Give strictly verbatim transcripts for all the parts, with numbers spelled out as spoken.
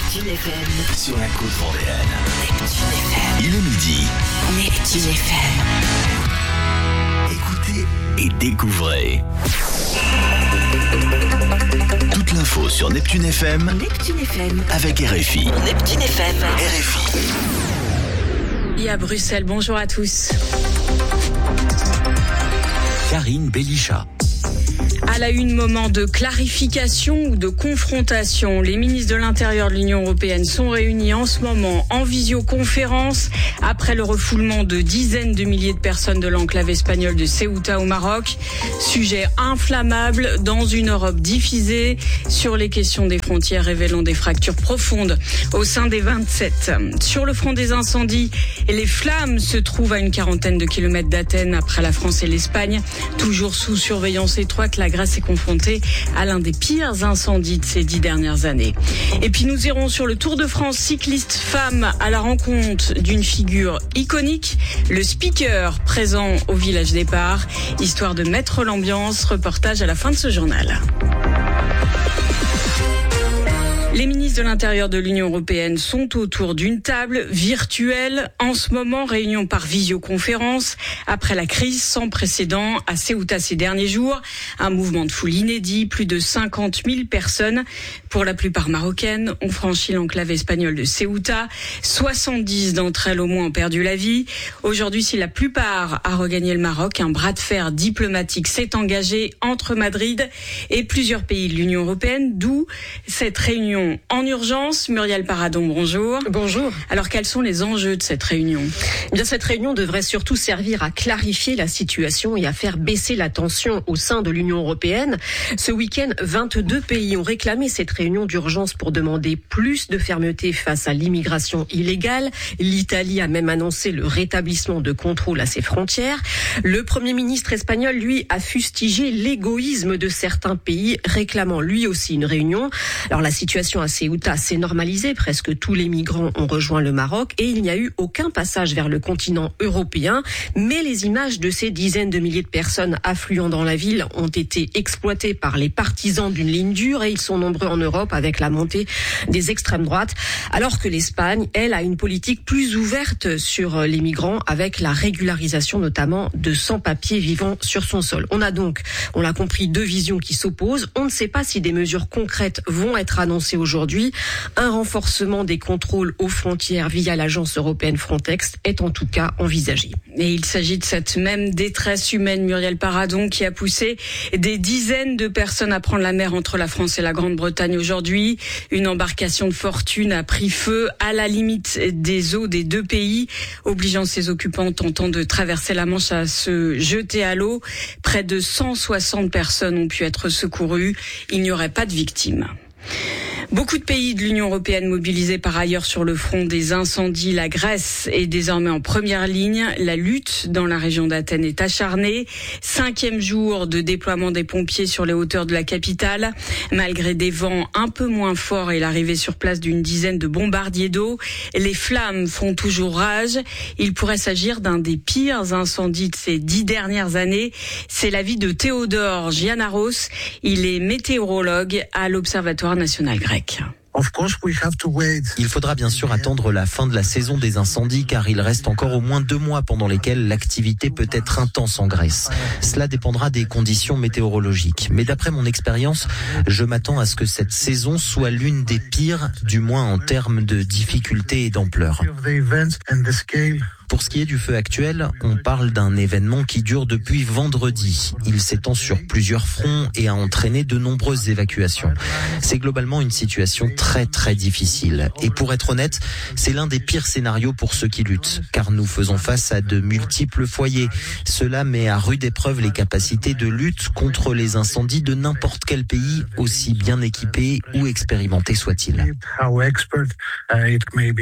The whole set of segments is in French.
Neptune F M. Sur la côte vendéenne. Neptune F M. Il est midi. Neptune F M. Écoutez et découvrez. Toute l'info sur Neptune F M. Neptune F M. Avec R F I. Neptune F M. R F I. Et à Bruxelles, bonjour à tous. Karine Belichat. À la une, moment de clarification ou de confrontation. Les ministres de l'Intérieur de l'Union européenne sont réunis en ce moment en visioconférence après le refoulement de dizaines de milliers de personnes de l'enclave espagnole de Ceuta au Maroc. Sujet inflammable dans une Europe divisée sur les questions des frontières, révélant des fractures profondes au sein des vingt-sept. Sur le front des incendies, les flammes se trouvent à une quarantaine de kilomètres d'Athènes après la France et l'Espagne. Toujours sous surveillance étroite, la Grèce est confrontée à l'un des pires incendies de ces dix dernières années. Et puis nous irons sur le Tour de France cycliste femme à la rencontre d'une figure iconique, le speaker présent au village départ, histoire de mettre l'ambiance. Reportage à la fin de ce journal. Les ministres de l'Intérieur de l'Union européenne sont autour d'une table virtuelle. En ce moment, réunion par visioconférence. Après la crise sans précédent à Ceuta ces derniers jours, un mouvement de foule inédit. Plus de cinquante mille personnes, pour la plupart marocaines, ont franchi l'enclave espagnole de Ceuta. soixante-dix d'entre elles au moins ont perdu la vie. Aujourd'hui, si la plupart a regagné le Maroc, un bras de fer diplomatique s'est engagé entre Madrid et plusieurs pays de l'Union européenne, d'où cette réunion en urgence. Muriel Paradon, bonjour. Bonjour. Alors, quels sont les enjeux de cette réunion ? Eh bien, cette réunion devrait surtout servir à clarifier la situation et à faire baisser la tension au sein de l'Union européenne. Ce week-end, vingt-deux pays ont réclamé cette réunion d'urgence pour demander plus de fermeté face à l'immigration illégale. L'Italie a même annoncé le rétablissement de contrôle à ses frontières. Le Premier ministre espagnol, lui, a fustigé l'égoïsme de certains pays, réclamant lui aussi une réunion. Alors, la situation à Ceuta s'est normalisée. Presque tous les migrants ont rejoint le Maroc et il n'y a eu aucun passage vers le continent européen. Mais les images de ces dizaines de milliers de personnes affluant dans la ville ont été exploitées par les partisans d'une ligne dure et ils sont nombreux en Europe avec la montée des extrêmes droites. Alors que l'Espagne, elle, a une politique plus ouverte sur les migrants avec la régularisation notamment de sans-papiers vivant sur son sol. On a donc, on l'a compris, deux visions qui s'opposent. On ne sait pas si des mesures concrètes vont être annoncées aujourd'hui. Un renforcement des contrôles aux frontières via l'agence européenne Frontex est en tout cas envisagé. Et il s'agit de cette même détresse humaine, Muriel Paradon, qui a poussé des dizaines de personnes à prendre la mer entre la France et la Grande-Bretagne aujourd'hui. Une embarcation de fortune a pris feu à la limite des eaux des deux pays, obligeant ses occupants tentant de traverser la Manche à se jeter à l'eau. Près de cent soixante personnes ont pu être secourues. Il n'y aurait pas de victimes. Beaucoup de pays de l'Union européenne mobilisés par ailleurs sur le front des incendies. La Grèce est désormais en première ligne. La lutte dans la région d'Athènes est acharnée. Cinquième jour de déploiement des pompiers sur les hauteurs de la capitale. Malgré des vents un peu moins forts et l'arrivée sur place d'une dizaine de bombardiers d'eau, les flammes font toujours rage. Il pourrait s'agir d'un des pires incendies de ces dix dernières années. C'est l'avis de Théodore Giannaros. Il est météorologue à l'Observatoire national grec. Il faudra bien sûr attendre la fin de la saison des incendies car il reste encore au moins deux mois pendant lesquels l'activité peut être intense en Grèce. Cela dépendra des conditions météorologiques. Mais d'après mon expérience, je m'attends à ce que cette saison soit l'une des pires, du moins en termes de difficulté et d'ampleur. Pour ce qui est du feu actuel, on parle d'un événement qui dure depuis vendredi. Il s'étend sur plusieurs fronts et a entraîné de nombreuses évacuations. C'est globalement une situation très très difficile. Et pour être honnête, c'est l'un des pires scénarios pour ceux qui luttent, car nous faisons face à de multiples foyers. Cela met à rude épreuve les capacités de lutte contre les incendies de n'importe quel pays, aussi bien équipé ou expérimenté soit-il.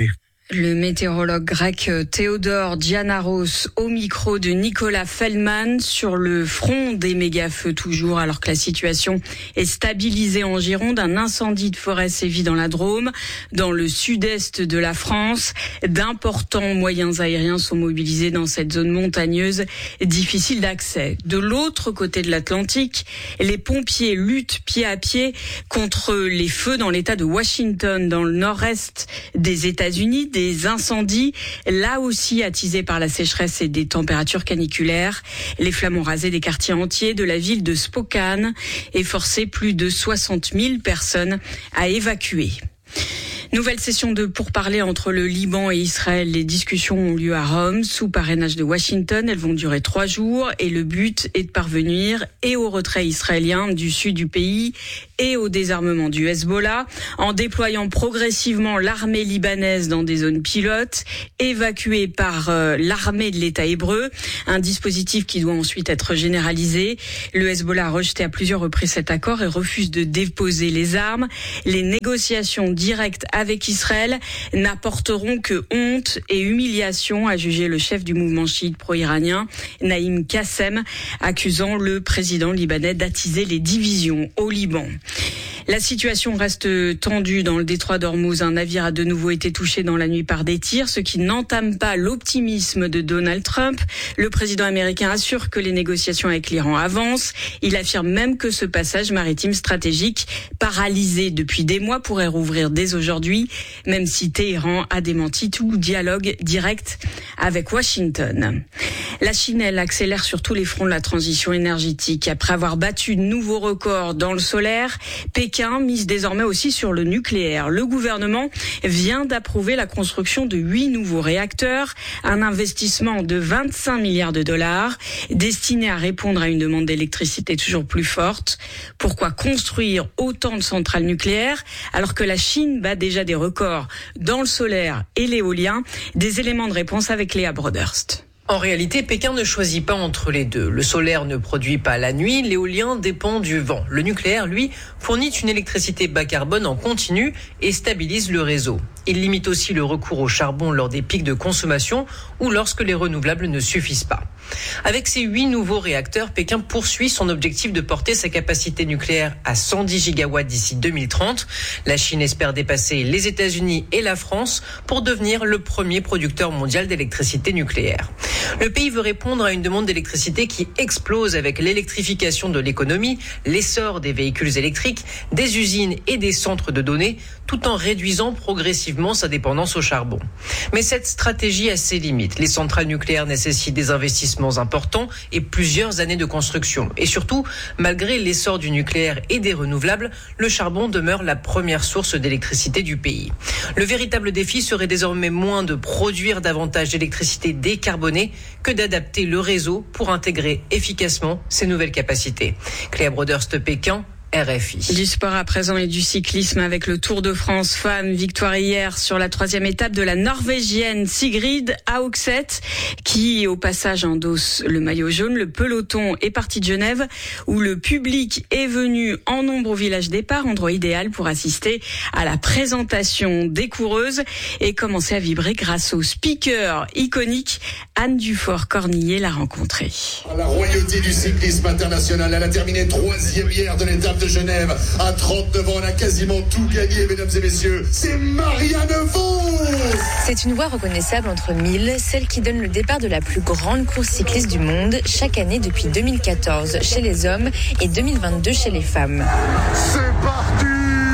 Le météorologue grec Théodore Giannaros au micro de Nicolas Feldman sur le front des méga-feux toujours, alors que la situation est stabilisée en Gironde. Un incendie de forêt sévit dans la Drôme, dans le sud-est de la France. D'importants moyens aériens sont mobilisés dans cette zone montagneuse difficile d'accès. De l'autre côté de l'Atlantique, les pompiers luttent pied à pied contre les feux dans l'État de Washington, dans le nord-est des États-Unis. Des incendies, là aussi attisés par la sécheresse et des températures caniculaires. Les flammes ont rasé des quartiers entiers de la ville de Spokane et forcé plus de soixante mille personnes à évacuer. Nouvelle session de pourparlers entre le Liban et Israël. Les discussions ont lieu à Rome, sous parrainage de Washington. Elles vont durer trois jours et le but est de parvenir et au retrait israélien du sud du pays et au désarmement du Hezbollah, en déployant progressivement l'armée libanaise dans des zones pilotes, évacuée par euh, l'armée de l'État hébreu, un dispositif qui doit ensuite être généralisé. Le Hezbollah a rejeté à plusieurs reprises cet accord et refuse de déposer les armes. Les négociations directes avec Israël n'apporteront que honte et humiliation, a jugé le chef du mouvement chiite pro-iranien, Naïm Qassem, accusant le président libanais d'attiser les divisions au Liban. La situation reste tendue dans le détroit d'Ormuz. Un navire a de nouveau été touché dans la nuit par des tirs, ce qui n'entame pas l'optimisme de Donald Trump. Le président américain assure que les négociations avec l'Iran avancent. Il affirme même que ce passage maritime stratégique, paralysé depuis des mois, pourrait rouvrir dès aujourd'hui, même si Téhéran a démenti tout dialogue direct avec Washington. La Chine, elle, accélère sur tous les fronts de la transition énergétique. Après avoir battu de nouveaux records dans le solaire, Pékin mise désormais aussi sur le nucléaire. Le gouvernement vient d'approuver la construction de huit nouveaux réacteurs, un investissement de vingt-cinq milliards de dollars, destiné à répondre à une demande d'électricité toujours plus forte. Pourquoi construire autant de centrales nucléaires alors que la Chine bat déjà des records dans le solaire et l'éolien? Des éléments de réponse avec Léa Broderst. En réalité, Pékin ne choisit pas entre les deux. Le solaire ne produit pas la nuit, l'éolien dépend du vent. Le nucléaire, lui, fournit une électricité bas carbone en continu et stabilise le réseau. Il limite aussi le recours au charbon lors des pics de consommation ou lorsque les renouvelables ne suffisent pas. Avec ces huit nouveaux réacteurs, Pékin poursuit son objectif de porter sa capacité nucléaire à cent dix gigawatts d'ici deux mille trente. La Chine espère dépasser les États-Unis et la France pour devenir le premier producteur mondial d'électricité nucléaire. Le pays veut répondre à une demande d'électricité qui explose avec l'électrification de l'économie, l'essor des véhicules électriques, des usines et des centres de données, tout en réduisant progressivement sa dépendance au charbon. Mais cette stratégie a ses limites. Les centrales nucléaires nécessitent des investissements importants et plusieurs années de construction. Et surtout, malgré l'essor du nucléaire et des renouvelables, le charbon demeure la première source d'électricité du pays. Le véritable défi serait désormais moins de produire davantage d'électricité décarbonée que d'adapter le réseau pour intégrer efficacement ces nouvelles capacités. Cléa Broderst, Pékin, R F I. Du sport à présent et du cyclisme avec le Tour de France femmes. Victoire hier sur la troisième étape de la Norvégienne Sigrid Haugset, qui au passage endosse le maillot jaune. Le peloton est parti de Genève où le public est venu en nombre au village départ, endroit idéal pour assister à la présentation des coureuses et commencer à vibrer grâce au speaker iconique. Anne Dufort-Cornillet l'a rencontrée. La royauté du cyclisme international, elle a terminé troisième hier de l'étape de Genève. À trente-neuf ans, elle a quasiment tout gagné, mesdames et messieurs. C'est Marianne Vos. C'est une voix reconnaissable entre mille, celle qui donne le départ de la plus grande course cycliste du monde, chaque année depuis deux mille quatorze chez les hommes et deux mille vingt-deux chez les femmes. C'est parti!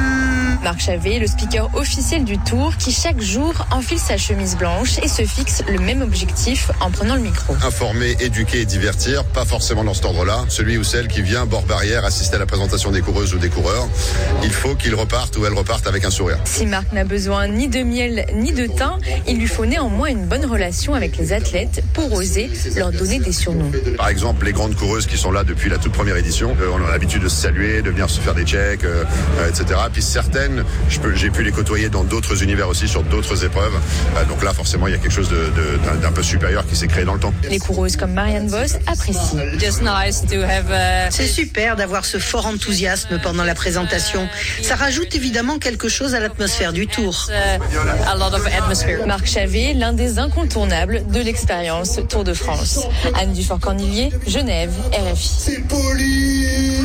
Marc Chavet, le speaker officiel du Tour, qui chaque jour enfile sa chemise blanche et se fixe le même objectif en prenant le micro. Informer, éduquer et divertir, pas forcément dans cet ordre-là. Celui ou celle qui vient bord barrière assister à la présentation des coureuses ou des coureurs, il faut qu'il reparte ou elle reparte avec un sourire. Si Marc n'a besoin ni de miel ni de thym, il lui faut néanmoins une bonne relation avec les athlètes pour oser leur donner des surnoms. Par exemple, les grandes coureuses qui sont là depuis la toute première édition, euh, on a l'habitude de se saluer, de venir se faire des checks, euh, et cetera. Puis certaines week-end. Je peux, j'ai pu les côtoyer dans d'autres univers aussi, sur d'autres épreuves. Euh, donc là, forcément, il y a quelque chose de, de, d'un, d'un peu supérieur qui s'est créé dans le temps. Les coureuses comme Marianne Vos apprécient. C'est super d'avoir ce fort enthousiasme pendant la présentation. Ça rajoute évidemment quelque chose à l'atmosphère du Tour. Marc Chavet, l'un des incontournables de l'expérience Tour de France. Anne Dufort-Cornillier, Genève, R F I. C'est Pauline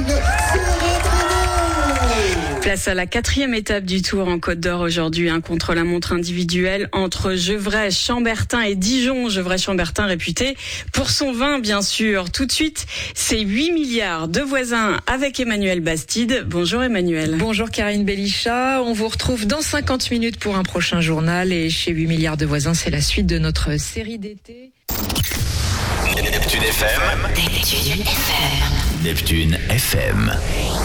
Place à la quatrième étape du Tour en Côte d'Or aujourd'hui, un contre-la-montre individuel entre Gevrey, Chambertin et Dijon. Gevrey, Chambertin réputé pour son vin, bien sûr. Tout de suite, c'est huit milliards de voisins avec Emmanuel Bastide. Bonjour Emmanuel. Bonjour Karine Belichat. On vous retrouve dans cinquante minutes pour un prochain journal. Et chez huit milliards de voisins, c'est la suite de notre série d'été. Neptune F M. Neptune F M. Neptune F M.